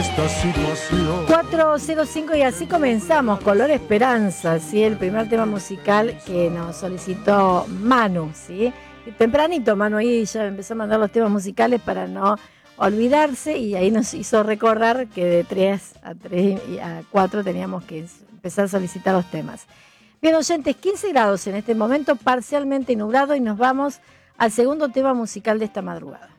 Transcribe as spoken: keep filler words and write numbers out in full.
esta situación. cuatro cero cinco y así comenzamos, Color Esperanza, ¿sí? El primer tema musical que nos solicitó Manu, ¿sí? Tempranito Manu ahí ya empezó a mandar los temas musicales para no olvidarse y ahí nos hizo recordar que de tres a tres y a cuatro teníamos que empezar a solicitar los temas. Bien, oyentes, quince grados en este momento, parcialmente nublado y nos vamos al segundo tema musical de esta madrugada.